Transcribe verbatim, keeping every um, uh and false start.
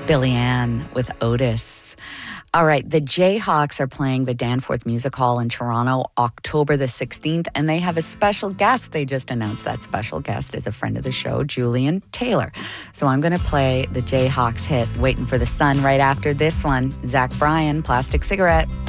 Billy Ann with Otis. All right, the Jayhawks are playing the Danforth Music Hall in Toronto October the sixteenth, and they have a special guest. They just announced that special guest is a friend of the show, Julian Taylor. So I'm going to play the Jayhawks hit, Waiting for the Sun, right after this one. Zach Bryan, Plastic Cigarette.